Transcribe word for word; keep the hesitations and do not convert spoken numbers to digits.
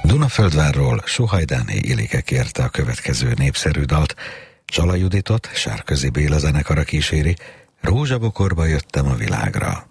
Dunaföldvárról Suhajdáné Ilike kérte a következő népszerű dalt, Csala Juditot Sárközi Béla zenekara kíséri, Rózsabokorba jöttem a világra.